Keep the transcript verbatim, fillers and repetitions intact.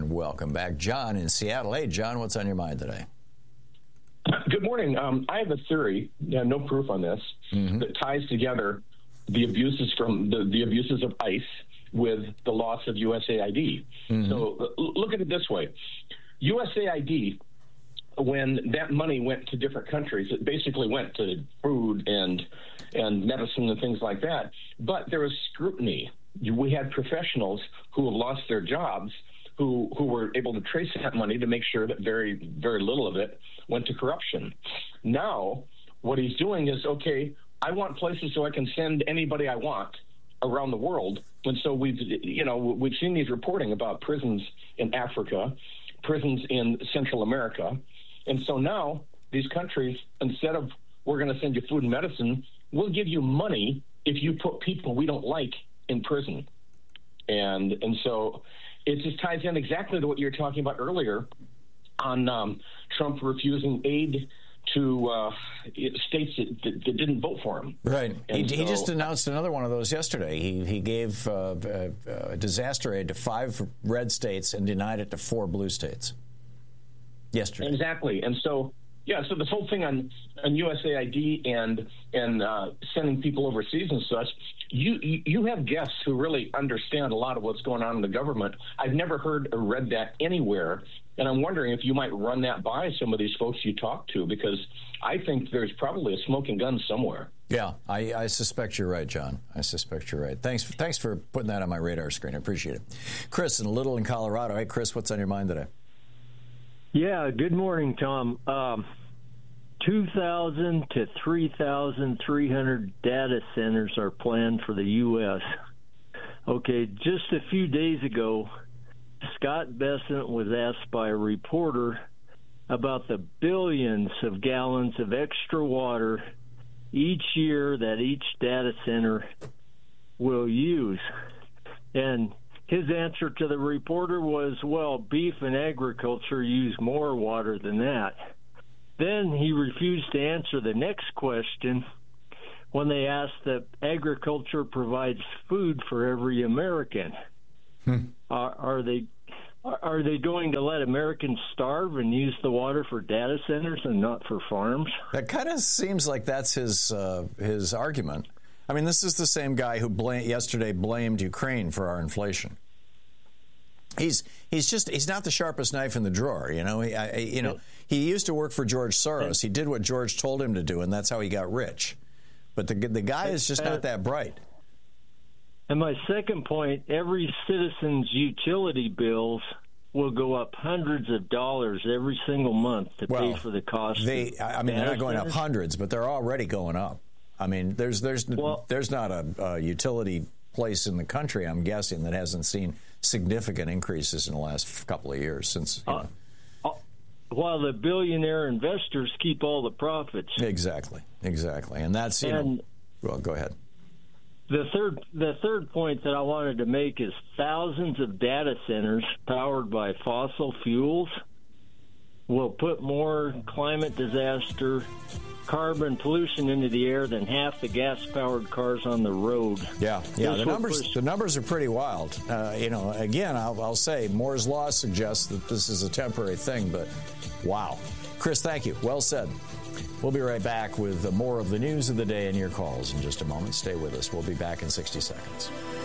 And welcome back. John in Seattle. Hey, John, what's on your mind today? Good morning. Um, I have a theory, yeah, no proof on this, mm-hmm. that ties together the abuses from the, the abuses of ICE with the loss of U S A I D. Mm-hmm. So uh, look at it this way. U S A I D, when that money went to different countries, it basically went to food and and medicine and things like that. But there was scrutiny. We had professionals who have lost their jobs who who were able to trace that money to make sure that very, very little of it went to corruption. Now, what he's doing is, okay, I want places so I can send anybody I want around the world. And so we've, you know, we've seen these reporting about prisons in Africa, prisons in Central America. And so now these countries, instead of we're going to send you food and medicine, we'll give you money if you put people we don't like in prison. And and so it just ties in exactly to what you were talking about earlier on um, Trump refusing aid to uh, states that, that, that didn't vote for him. Right. He, so, he just announced another one of those yesterday. He he gave uh, uh, uh, disaster aid to five red states and denied it to four blue states yesterday. Exactly. And so, yeah, so this whole thing on, on U S A I D and and uh, sending people overseas and such, you, you you have guests who really understand a lot of what's going on in the government. I've never heard or read that anywhere, and I'm wondering if you might run that by some of these folks you talk to, because I think there's probably a smoking gun somewhere. Yeah, I, I suspect you're right, John. I suspect you're right. Thanks, thanks for putting that on my radar screen. I appreciate it. Chris in Little in Colorado. Hey, Chris, what's on your mind today? Yeah, good morning, Tom. Um, two thousand to three thousand three hundred data centers are planned for the U S Okay, just a few days ago, Scott Bessent was asked by a reporter about the billions of gallons of extra water each year that each data center will use. And his answer to the reporter was, well, beef and agriculture use more water than that. Then he refused to answer the next question when they asked that agriculture provides food for every American. Hmm. Are, are they are they going to let Americans starve and use the water for data centers and not for farms? That kind of seems like that's his uh, his argument. I mean, this is the same guy who blam- yesterday blamed Ukraine for our inflation. He's he's just he's not the sharpest knife in the drawer, you know. He, I, you know, he used to work for George Soros. He did what George told him to do, and that's how he got rich. But the the guy is just not that bright. And my second point: every citizen's utility bills will go up hundreds of dollars every single month to well, pay for the cost. They, of I mean, they're not going centers. up hundreds, but they're already going up. I mean, there's there's well, there's not a, a utility place in the country, I'm guessing, that hasn't seen significant increases in the last couple of years since. You know. uh, uh, while the billionaire investors keep all the profits. Exactly, exactly, and that's you and know. Well, go ahead. The third, the third point that I wanted to make is thousands of data centers powered by fossil fuels will put more climate disaster, carbon pollution into the air than half the gas-powered cars on the road. Yeah, yeah. This the numbers, push- the numbers are pretty wild. Uh, you know, again, I'll, I'll say Moore's law suggests that this is a temporary thing, but wow, Chris, thank you. Well said. We'll be right back with more of the news of the day and your calls in just a moment. Stay with us. We'll be back in sixty seconds.